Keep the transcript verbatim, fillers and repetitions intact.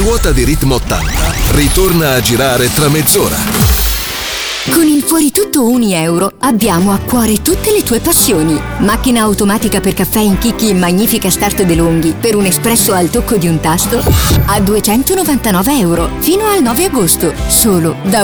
ruota di ritmo ottanta ritorna a girare tra mezz'ora. Con il Fuori Tutto un euro abbiamo a cuore tutte le tue passioni. Macchina automatica per caffè in chicchi in magnifica start DeLonghi per un espresso al tocco di un tasto a duecentonovantanove euro fino al nove agosto, solo da